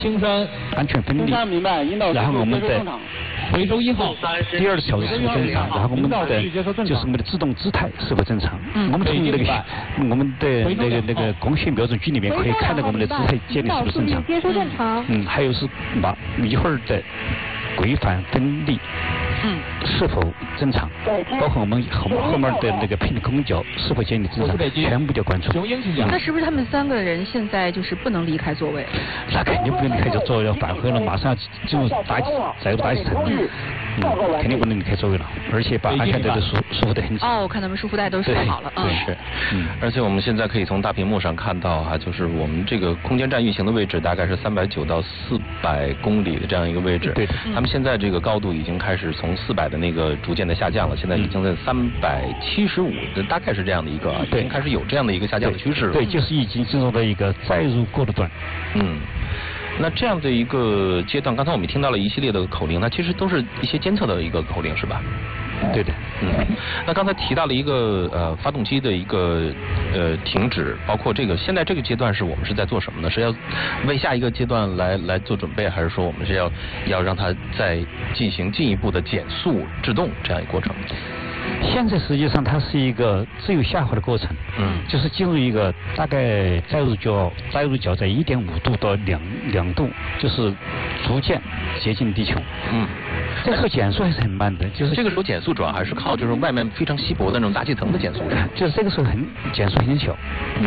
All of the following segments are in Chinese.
青山安全分离，然后我们的回收1号第二条是否正常，然后我们的就是我们的自动姿态是否正常。我们从我们的那个光学瞄准镜里面可以看到我们的姿态建立是不是正常。还有是米粉的规范分离。是否正常？包括我们后面的那个平的空角是否建立正常，全部都关注。 那是不是他们3个人现在就是不能离开座位？ 那肯定不能离开座位了，返回了马上进入载入大气层了。肯定不能离开座位了，而且把安全带都束缚得很紧。 我看他们束缚带都束好了。 是。而且我们现在可以从大屏幕上看到就是我们这个空间站运行的位置大概是390到400公里的这样一个位置。 对。 他们现在这个高度已经开始从400的那个逐渐的下降了，现在已经在375，大概是这样的一个，已经开始有这样的一个下降的趋势了。 对，就是已经进入了一个载入过渡段。 那这样的一个阶段，刚才我们听到了一系列的口令，那其实都是一些监测的一个口令，是吧？ 对的。 那刚才提到了一个发动机的一个停止，包括这个现在这个阶段我们是在做什么呢？是要为下一个阶段来做准备，还是说我们是要让它再进行进一步的减速制动这样一个过程？ 现在实际上它是一个自由下滑的过程，就是进入一个大概载入角在1.5度到2度，就是逐渐接近地球。这个时候减速还是很慢的，就是这个时候减速主要还是靠就是外面非常稀薄的那种大气层的减速， 就是这个时候减速很小。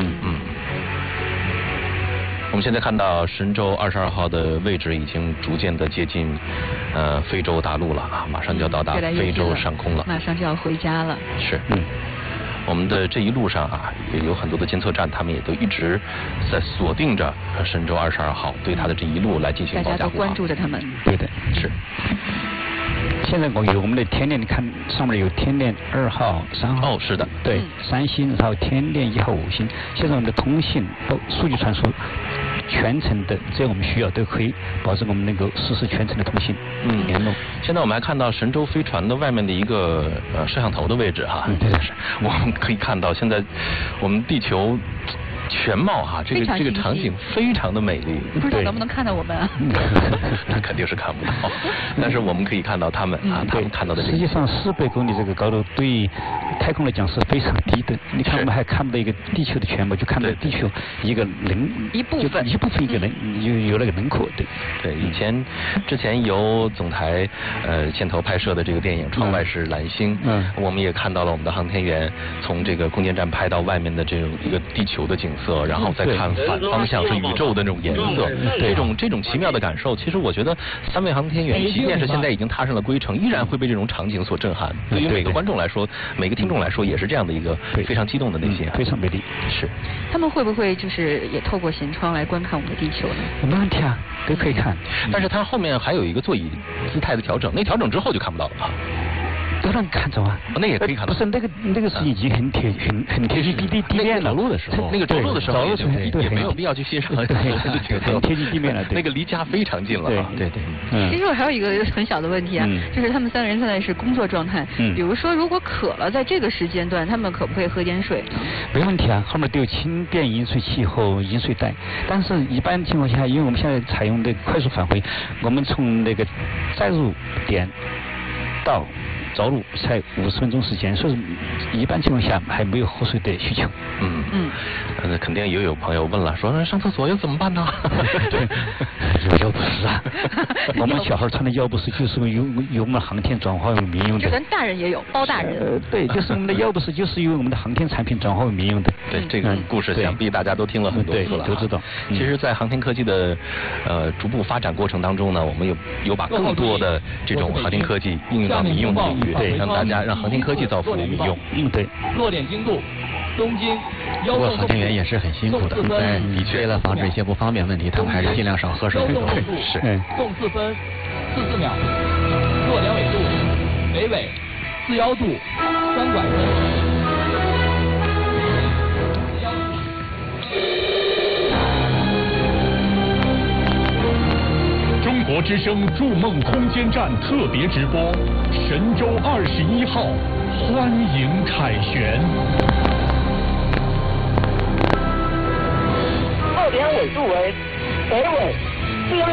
我们现在看到神舟22号的位置已经逐渐的接近非洲大陆了马上就要到达非洲上空了， 马上就要回家了。 是。我们的这一路上也有很多的监测站，他们也都一直在锁定着神舟22号，对它的这一路来进行保驾护航。 大家都关注着他们。 对的， 是。 现在我们的天链，你看上面有天链2号、3号。 是的。 对，3星，然后天链1号、5星。现在我们的通信数据传输全程的，只要我们需要都可以保证我们能够实时全程的通信联络。 现在我们还看到神舟飞船的外面的一个摄像头的位置对的。 我们可以看到现在我们地球全貌这个场景非常的美丽， 不知道能不能看到我们那肯定是看不到，但是我们可以看到他们他们看到的实际上400公里这个高度对于太空来讲是非常低的。你看我们还看不到一个地球的全貌，就看到地球一部分一个有那个轮廓。 对，之前由总台牵头拍摄的这个电影《窗外是蓝星》，我们也看到了我们的航天员从这个空间站拍到外面的这种一个地球的景色，然后再看反方向是宇宙的那种颜色，这种奇妙的感受，其实我觉得3位航天员即便是现在已经踏上了归程，依然会被这种场景所震撼。对于每个观众来说，每个听众来说，也是这样的一个非常激动的内心， 非常美丽。 是。 他们会不会就是也透过舷窗来观看我们的地球呢？ 没问题都可以看。 但是它后面还有一个座椅姿态的调整，那调整之后就看不到了都能看着那也可以看到。 不是那个是已经很贴近地面了。 走路的时候，那个着陆的时候也没有必要去欣赏，很贴近地面了。 那个离家非常近了。 对。 其实我还有一个很小的问题就是他们3个人现在是工作状态，比如说如果渴了，在这个时间段，他们可不可以喝点水？ 没问题后面都有轻便饮水器和饮水袋。但是一般情况下，因为我们现在采用的快速返回，我们从那个载入点到着陆才50分钟时间，所以一般情况下还没有喝水的需求。 肯定也有朋友问了，说上厕所又怎么办呢？ 有药不湿我们小孩穿的药不湿就是由我们航天转化为民用的。 就咱大人也有，包大人。 对，就是我们的药不湿就是由我们的航天产品转化为民用的。 对，这个故事想必大家都听了很多次了， 都知道。 其实，在航天科技的逐步发展过程当中呢，我们有把更多的这种航天科技应用到民用的领域，让航天科技造福民用。 对。 落点精度，东经。 不过航天员也是很辛苦的，为了防止一些不方便问题，他们还是尽量少喝水。 是。 纵4分44秒，落点纬度，北纬41度3拐分。 中国之声筑梦空间站特别直播，神舟21号，欢迎凯旋。 2点纬度为北纬